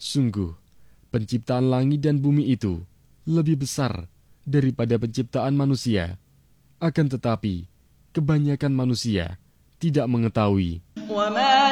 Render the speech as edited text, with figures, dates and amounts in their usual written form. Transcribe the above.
Sungguh, penciptaan langit dan bumi itu lebih besar daripada penciptaan manusia. Akan tetapi, kebanyakan manusia tidak mengetahui.